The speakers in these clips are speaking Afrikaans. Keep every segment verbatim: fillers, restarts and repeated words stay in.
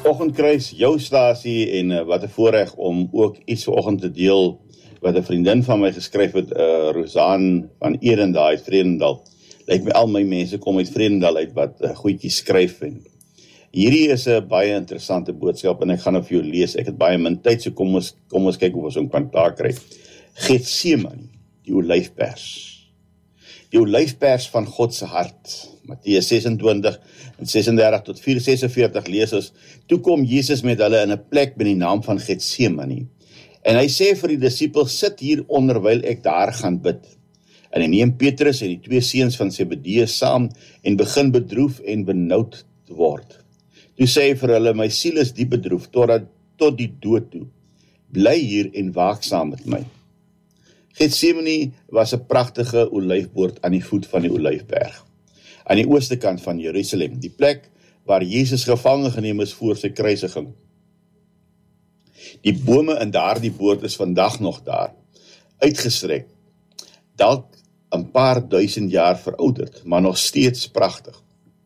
Oggendkruis, jou stasie en uh, wat 'n voorreg om ook iets vanoggend te deel wat 'n vriendin van my geskryf het, uh, Rosaan van Edendaal uit Vredendal. Lyk my al my mense kom uit Vredendal uit wat uh, goedjies skryf en hierdie is 'n baie interessante boodskap en ek gaan dit vir jou lees. Ek het baie min tyd, so kom ons kom ons kyk of ons hom kan klaar kry. Getsemane, die olyfpers. Die olyfpers van God se hart. Matteus ses en twintig en ses en dertig tot vier ses en veertig lees ons, toe kom Jesus met hulle in 'n plek met die naam van Getsemane. En hy sê vir die disippels, sit hier onderwyl ek daar gaan bid. En hy neem Petrus en die twee seuns van Zebedeus saam en begin bedroef en benoud te word. Toe sê hy vir hulle, my siel is diep bedroef totdat tot die dood toe. Bly hier en waak saam met my. Getsemane was 'n pragtige olyfboord aan die voet van die Olyfberg, aan die ooste kant van Jerusalem, die plek waar Jesus gevange geneem is voor sy kruisiging. Die bome in daardie boord is vandag nog daar, uitgestrek, dalk 'n paar duisend jaar verouderd, maar nog steeds pragtig.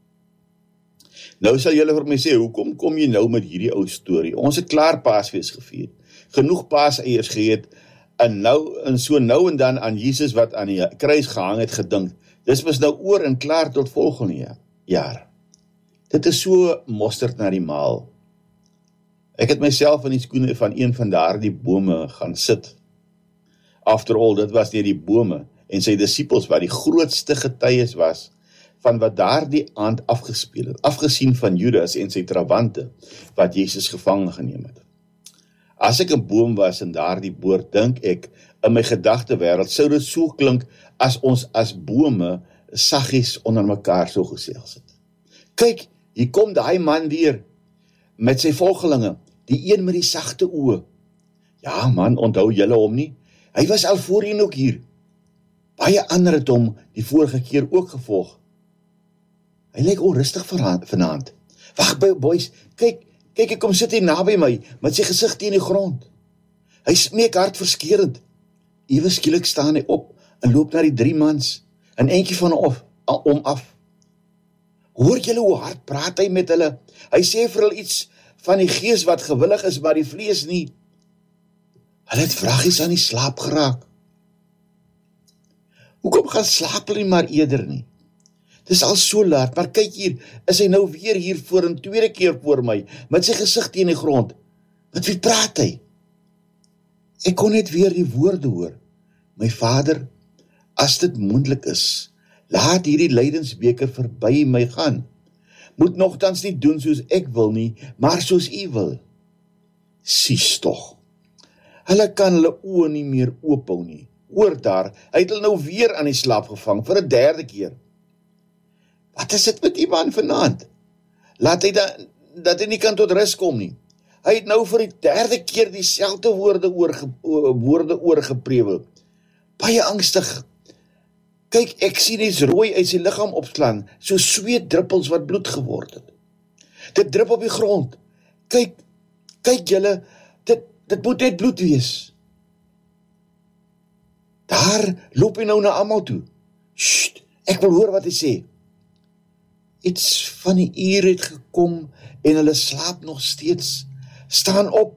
Nou sal julle vir my sê, hoekom kom jy nou met hierdie ou storie? Ons het klaar Paasfees gevier, genoeg paaseiers geëet, en nou en so nou en dan aan Jesus wat aan die kruis gehang het gedink. Dis was nou oor en klaar tot volgende jaar. Dit is so mosterd na die maal. Ek het myself in die skoene van een van daardie bome gaan sit. After all, dit was deur die bome en sy disippels wat die grootste getuies was van wat daardie aand afgespeel het, afgesien van Judas en sy trawante wat Jesus gevange geneem het. As ek 'n boom was in daardie boord, dink ek, in my gedagtewêreld sou dit so klink as ons as bome saggies onder mekaar so gesels het. Kyk, hier kom daai man weer met sy volgelinge, die een met die sagte oë. Ja man, onthou julle hom nie? Hy was al voorheen ook hier. Baie ander het hom die vorige keer ook gevolg. Hy lyk onrustig vanaand. Wag boys, kyk, kyk ek kom sit hier naby my met sy gesig teen die grond. Hy smeek hartverskeurend. Ewe skielik staan hy op en loop na die drie mans, en eentjie van of, om af. Hoor julle hoe hard praat hy met hulle? Hy sê vir hulle iets van die gees wat gewillig is, maar die vlees nie. Hulle het vragies aan die slaap geraak. Hoekom gaan slaap hulle nie maar eerder nie? Dis al so laat, maar kyk hier, is hy nou weer hier voor een tweede keer voor my, met sy gesig teen die grond. Met wie praat hy? Ek kon net weer die woorde hoor. My Vader, as dit moontlik is, laat hierdie lydensbeker verby my gaan. Moet nogtans nie doen soos ek wil nie, maar soos U wil. Sies tog. Hulle kan hulle oë nie meer oophou nie. Hoor daar, hy het hulle nou weer aan die slaap gevang, vir 'n derde keer. Wat is dit met die man vanaand? Laat hy da, dat hy nie kan tot rus kom nie. Hy het nou vir die derde keer dieselfde woorde oorge, woorde oorgeprewel. Baie angstig. Kyk, ek sien iets rooi uit sy liggaam opslaan, so sweetdruppels wat bloed geword het. Dit drup op die grond. Kyk, kyk julle, dit, dit moet net bloed wees. Daar loop hy nou na almal toe. Sst, ek wil hoor wat hy sê. Iets van die uur het gekom en hulle slaap nog steeds. Staan op